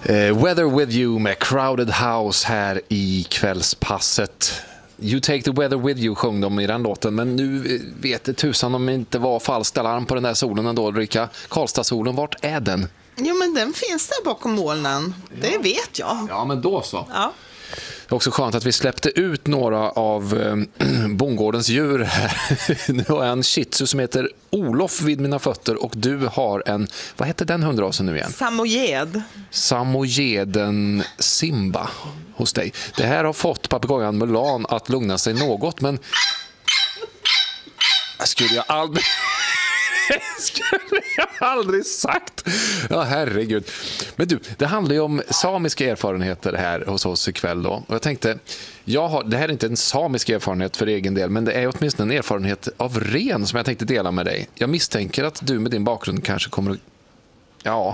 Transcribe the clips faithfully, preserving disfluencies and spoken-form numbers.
Eh, Weather with you med Crowded House här i kvällspasset. You take the weather with you sjöng de i den låten, men nu vet det tusan om det inte var falskt alarm på den där solen ändå, Ulrika. Karlstadsolen, vart är den? Jo, men den finns där bakom molnen. Ja. Det vet jag. Ja, men då så. Ja. Det är också skönt att vi släppte ut några av äh, bondgårdens djur här. Nu har jag en shih tzu som heter Olof vid mina fötter och du har en, vad heter den hundrasen nu igen? Samojed. Samojeden Simba hos dig. Det här har fått papegojan Mulan att lugna sig något, men jag skulle jag aldrig skulle jag aldrig sagt. Ja, herregud. Men du, det handlar ju om samiska erfarenheter här hos oss ikväll då. Och jag tänkte, jag har, det här är inte en samisk erfarenhet för egen del, men det är åtminstone en erfarenhet av ren som jag tänkte dela med dig. Jag misstänker att du med din bakgrund kanske kommer att, ja,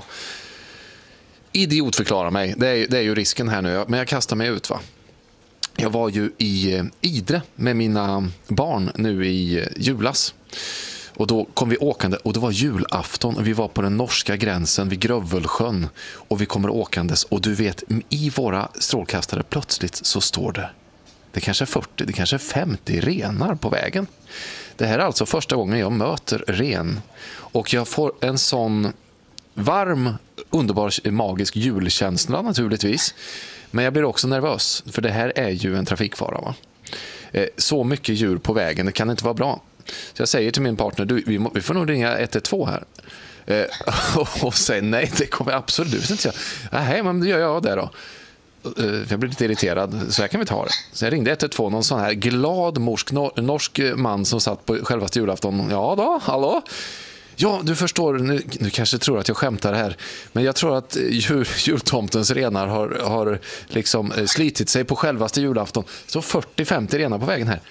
idiotförklara mig. Det är, det är ju risken här nu, men jag kastar mig ut, va. Jag var ju i Idre med mina barn nu i julas. Och då kom vi åkande och det var julafton och vi var på den norska gränsen vid Grövelsjön och vi kommer åkandes och du vet, i våra strålkastare plötsligt så står det det kanske är fyrtio, det kanske är femtio renar på vägen. Det här är alltså första gången jag möter ren och jag får en sån varm, underbar, magisk julkänsla naturligtvis. Men jag blir också nervös för det här är ju en trafikfara, va? Så mycket djur på vägen, det kan inte vara bra. Så jag säger till min partner, du, vi, må, vi får nog ringa ett ett två här. Eh, och säger nej, det kommer jag absolut inte göra. Nej, men det gör jag det då. Eh, jag blir lite irriterad, så här kan vi ta det. Så jag ringde ett ett två, någon sån här glad morsk, nor- norsk man som satt på självaste julafton. Ja då, hallå? Ja, du förstår, nu, nu kanske tror att jag skämtar här, men jag tror att jul, jultomtens renar har, har liksom slitit sig på självaste julafton. Så fyrtio till femtio renar på vägen här.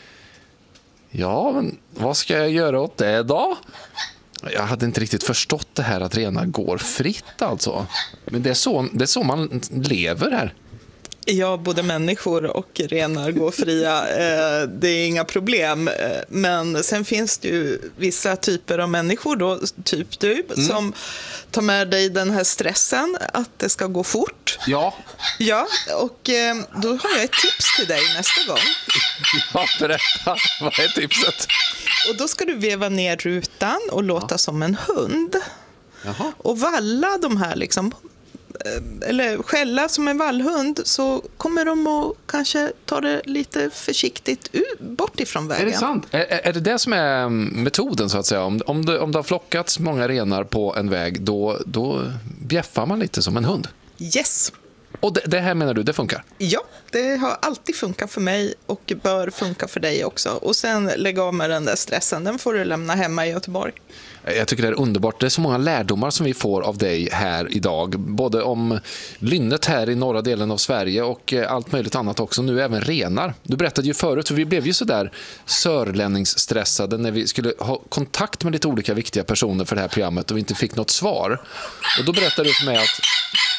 Ja, men vad ska jag göra åt det då? Jag hade inte riktigt förstått det här att renar går fritt alltså. Men det är så, det är så man lever här. Ja, både människor och renar går fria. Det är inga problem. Men sen finns det ju vissa typer av människor då, typ du, mm. som tar med dig den här stressen att det ska gå fort. Ja. Ja, och då har jag ett tips till dig nästa gång. Ja, berätta. Vad är tipset? Och då ska du veva ner rutan och låta ja. som en hund. Jaha. Och valla de här liksom, eller skälla som en vallhund, så kommer de att kanske ta det lite försiktigt ut, bort ifrån vägen. Är det sant? Är, är det det som är metoden så att säga? Om, om, det, om det har flockats många renar på en väg, då, då bjäffar man lite som en hund? Yes. Och det, det här menar du, det funkar? Ja, det har alltid funkat för mig och bör funka för dig också. Och sen lägga av med den där stressen, den får du lämna hemma i Göteborg. Jag tycker det är underbart. Det är så många lärdomar som vi får av dig här idag. Både om lynnet här i norra delen av Sverige och allt möjligt annat också. Nu även renar. Du berättade ju förut, för vi blev ju så där sörlänningsstressade när vi skulle ha kontakt med lite olika viktiga personer för det här programmet och vi inte fick något svar. Och då berättade du för mig att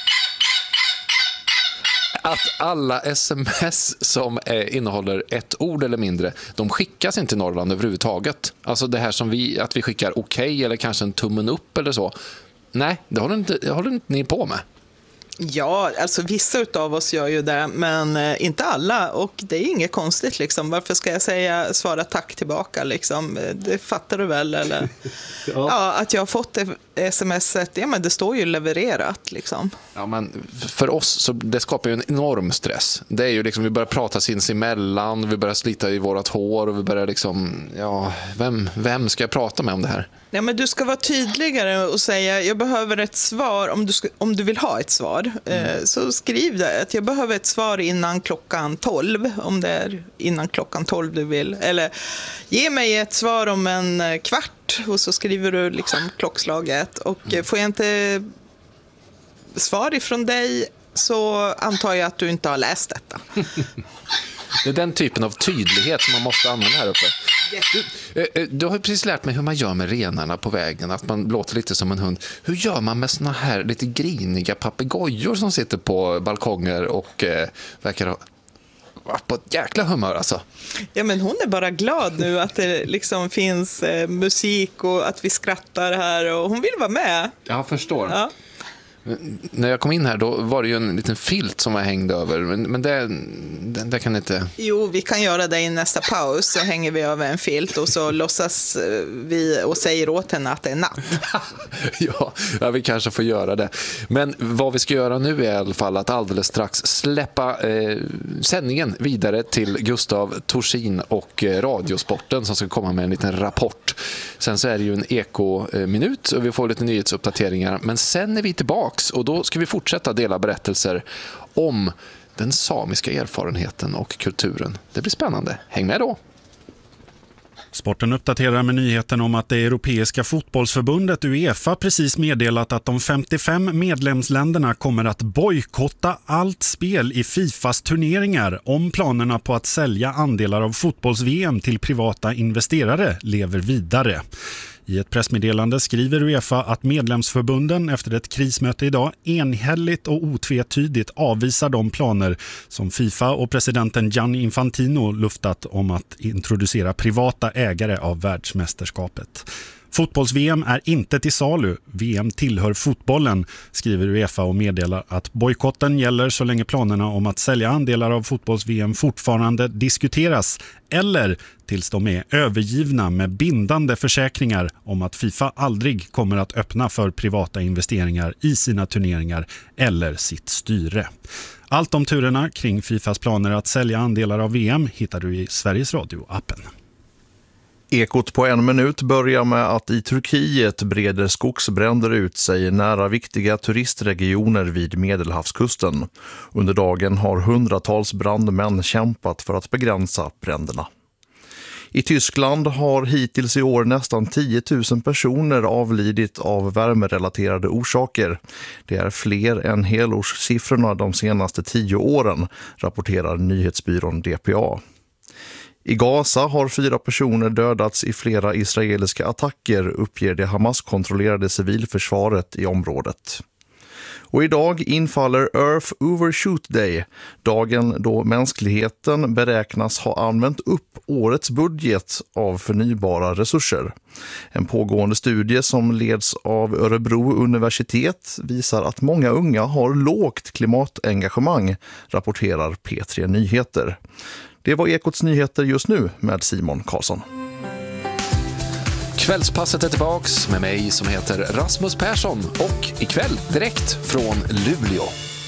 att alla sms som eh, innehåller ett ord eller mindre, de skickas inte till Norrland överhuvudtaget. Alltså det här som vi, att vi skickar okej okay, eller kanske en tummen upp eller så. Nej, det håller inte, det håller inte ni på med. Ja, alltså vissa utav oss gör ju det, men eh, inte alla, och det är inget konstigt liksom. Varför ska jag säga svara tack tillbaka liksom? Det fattar du väl, eller? ja. ja, att jag har fått det smset, ja men det står ju levererat liksom. Ja, men för oss så det skapar ju en enorm stress. Det är ju liksom, vi börjar prata sinsemellan, vi börjar slita i vårat hår och vi börjar liksom, ja, vem, vem ska jag prata med om det här? Ja, men du ska vara tydligare och säga, jag behöver ett svar, om du, ska, om du vill ha ett svar, mm. eh, så skriv det, att jag behöver ett svar innan klockan tolv, om det är innan klockan tolv du vill, eller ge mig ett svar om en kvart, och så skriver du liksom klockslaget, och mm. får jag inte svar ifrån dig så antar jag att du inte har läst detta. Det är den typen av tydlighet som man måste använda här uppe. Du, du har precis lärt mig hur man gör med renarna på vägen, att man låter lite som en hund. Hur gör man med såna här lite griniga papegojor som sitter på balkonger och eh, verkar ha på ett jäkla humör alltså? Ja, men hon är bara glad nu att det liksom finns eh, musik och att vi skrattar här, och hon vill vara med. Jag förstår. Ja. När jag kom in här då var det ju en liten filt som var hängd över. Men, men det, det, det kan inte... Jo, vi kan göra det i nästa paus. Så hänger vi över en filt och så låtsas vi och säger åt henne att det är natt. ja, ja, vi kanske får göra det. Men vad vi ska göra nu är i alla fall att alldeles strax släppa eh, sändningen vidare till Gustav Torsin och eh, Radiosporten som ska komma med en liten rapport. Sen så är det ju en ekominut och vi får lite nyhetsuppdateringar. Men sen är vi tillbaks och då ska vi fortsätta dela berättelser om den samiska erfarenheten och kulturen. Det blir spännande. Häng med då! Sporten uppdaterar med nyheten om att det europeiska fotbollsförbundet UEFA precis meddelat att de femtiofem medlemsländerna kommer att bojkotta allt spel i FIFAs turneringar om planerna på att sälja andelar av fotbolls-V M till privata investerare lever vidare. I ett pressmeddelande skriver UEFA att medlemsförbunden efter ett krismöte idag enhälligt och otvetydigt avvisar de planer som FIFA och presidenten Gianni Infantino luftat om att introducera privata ägare av världsmästerskapet. Fotbolls-V M är inte till salu. V M tillhör fotbollen, skriver UEFA och meddelar att bojkotten gäller så länge planerna om att sälja andelar av fotbolls-V M fortfarande diskuteras eller tills de är övergivna med bindande försäkringar om att FIFA aldrig kommer att öppna för privata investeringar i sina turneringar eller sitt styre. Allt om turerna kring FIFAs planer att sälja andelar av V M hittar du i Sveriges Radio-appen. Ekot på en minut börjar med att i Turkiet breder skogsbränder ut sig nära viktiga turistregioner vid Medelhavskusten. Under dagen har hundratals brandmän kämpat för att begränsa bränderna. I Tyskland har hittills i år nästan tio tusen personer avlidit av värmerelaterade orsaker. Det är fler än helårssiffrorna de senaste tio åren, rapporterar nyhetsbyrån D P A. I Gaza har fyra personer dödats i flera israeliska attacker, uppger det Hamas-kontrollerade civilförsvaret i området. Och idag infaller Earth Overshoot Day, dagen då mänskligheten beräknas ha använt upp årets budget av förnybara resurser. En pågående studie som leds av Örebro universitet visar att många unga har lågt klimatengagemang, rapporterar P tre Nyheter. Det var Ekots nyheter just nu med Simon Karlsson. Kvällspasset är tillbaks med mig som heter Rasmus Persson och ikväll direkt från Luleå.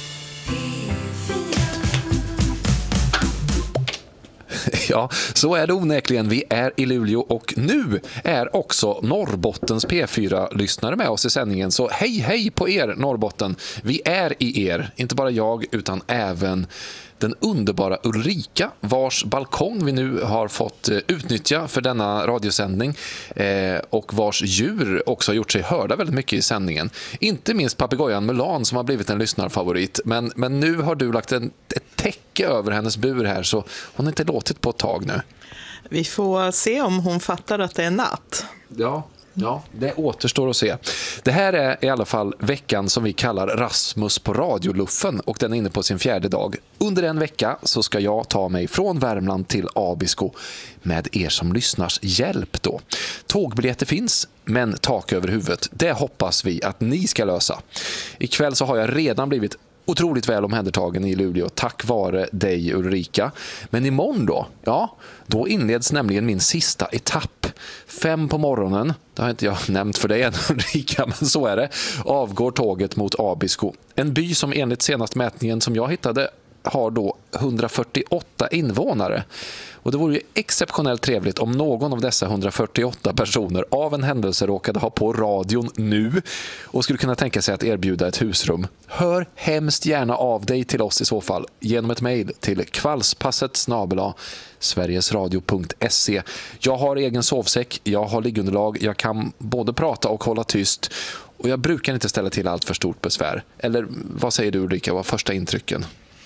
Ja, så är det onekligen. Vi är i Luleå och nu är också Norrbottens P fyra-lyssnare med oss i sändningen. Så hej hej på er Norrbotten. Vi är i er, inte bara jag utan även den underbara Ulrika, vars balkong vi nu har fått utnyttja för denna radiosändning eh, och vars djur också har gjort sig hörda väldigt mycket i sändningen. Inte minst papegojan Mulan som har blivit en lyssnarfavorit. Men, men nu har du lagt en, ett täcke över hennes bur här så hon har inte låtit på ett tag nu. Vi får se om hon fattar att det är natt. Ja. Ja, det återstår att se. Det här är i alla fall veckan som vi kallar Rasmus på radioluffen och den är inne på sin fjärde dag. Under en vecka så ska jag ta mig från Värmland till Abisko med er som lyssnars hjälp då. Tågbiljetter finns, men tak över huvudet, det hoppas vi att ni ska lösa. Ikväll så har jag redan blivit otroligt väl omhändertagen i Luleå tack vare dig Ulrika. Men imorgon då, ja, då inleds nämligen min sista etapp. Fem på morgonen, det har inte jag nämnt för dig än Ulrika, men så är det, avgår tåget mot Abisko. En by som enligt senaste mätningen som jag hittade har då hundrafyrtioåtta invånare. Och det vore ju exceptionellt trevligt om någon av dessa hundrafyrtioåtta personer av en händelse råkade ha på radion nu och skulle kunna tänka sig att erbjuda ett husrum. Hör hemskt gärna av dig till oss i så fall genom ett mejl till kvällspasset snabel-a sverigesradio punkt se. Jag har egen sovsäck, jag har liggunderlag, jag kan både prata och hålla tyst och jag brukar inte ställa till allt för stort besvär. Eller vad säger du Ulrika, vad första intrycken?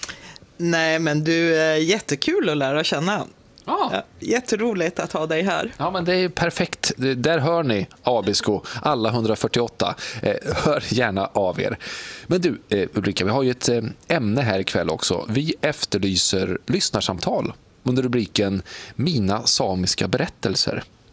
Nej, men du är jättekul att lära känna. Ah. Ja, jätteroligt att ha dig här. Ja, men det är perfekt. Där hör ni Abisko, alla hundrafyrtioåtta. Eh, hör gärna av er. Men du, eh, Ulrika, vi har ju ett eh, ämne här ikväll också. Vi efterlyser lyssnarsamtal under rubriken Mina samiska berättelser.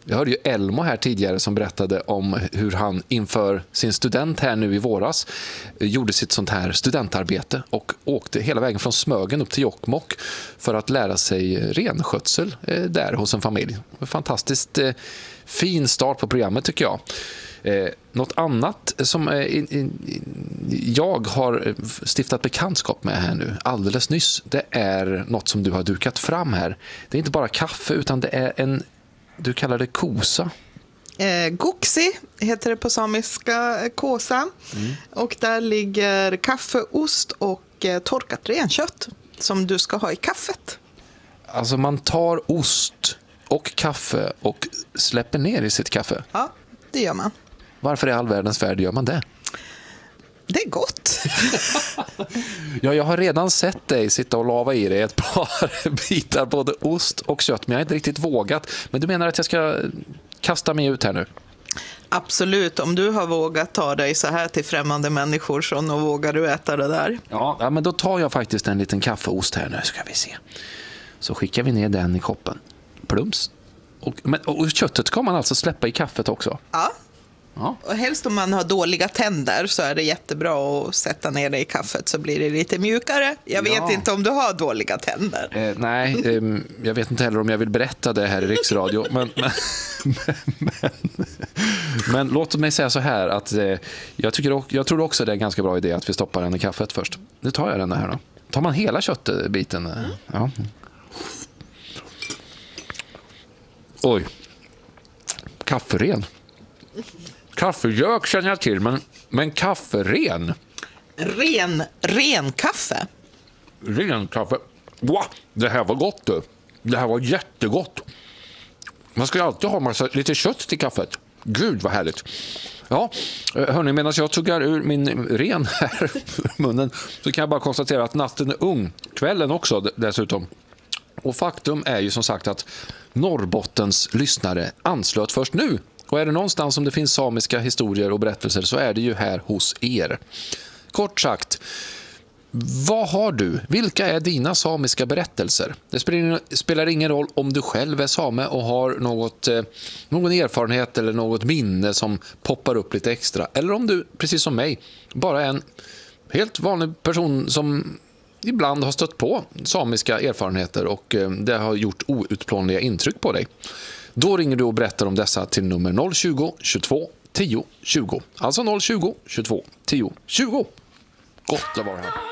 Jag hörde ju Elmo här tidigare som berättade om hur han inför sin student här nu i våras gjorde sitt sånt här studentarbete och åkte hela vägen från Smögen upp till Jokkmokk för att lära sig renskötsel där hos en familj. Fantastiskt eh, fin start på programmet tycker jag. Eh, något annat som eh, in, in, jag har stiftat bekantskap med här nu alldeles nyss, det är något som du har dukat fram här. Det är inte bara kaffe utan det är en, du kallar det kosa. Eh, Goksi heter det på samiska, kåsa. Mm. Och där ligger kaffe, ost och eh, torkat renkött som du ska ha i kaffet. Alltså man tar ost och kaffe och släpper ner i sitt kaffe. Ja, det gör man. Varför i all världens värld gör man det? Det är gott. Ja, jag har redan sett dig sitta och lava i dig ett par bitar både ost och kött, men jag har inte riktigt vågat. Men du menar att jag ska kasta mig ut här nu? Absolut, om du har vågat ta dig så här till främmande människor så nog vågar du äta det där. Ja, ja, men då tar jag faktiskt en liten kaffeost här nu, ska vi se. Så skickar vi ner den i koppen. Plums. Och, men, och köttet ska man alltså släppa i kaffet också? Ja. Ja. Och helst om man har dåliga tänder så är det jättebra att sätta ner det i kaffet så blir det lite mjukare. Jag vet Ja. inte om du har dåliga tänder. Eh, nej, eh, jag vet inte heller om jag vill berätta det här i Riksradio. men, men, men, men låt mig säga så här att eh, jag, tycker, jag tror också det är en ganska bra idé att vi stoppar den i kaffet först. Nu tar jag den här då. Tar man hela köttbiten? Mm. Ja. Oj. Kafferen. Kaffegök känner jag till, men, men kafferen. Ren, ren kaffe. Ren kaffe. Wow, det här var gott du. Det här var jättegott. Man ska ju alltid ha massa, lite kött till kaffet. Gud vad härligt. Ja, hörni, medan jag tuggar ur min ren här i munnen så kan jag bara konstatera att natten är ung. Kvällen också dessutom. Och faktum är ju som sagt att Norrbottens lyssnare anslöt först nu. Och är det någonstans som det finns samiska historier och berättelser så är det ju här hos er. Kort sagt, vad har du? Vilka är dina samiska berättelser? Det spelar ingen roll om du själv är same och har något, eh, någon erfarenhet eller något minne som poppar upp lite extra. Eller om du, precis som mig, bara är en helt vanlig person som ibland har stött på samiska erfarenheter och eh, det har gjort outplånliga intryck på dig. Då ringer du och berättar om dessa till nummer noll tjugo, tjugotvå, tio, tjugo. Alltså noll tjugo, tjugotvå, tio, tjugo. Gott att vara här.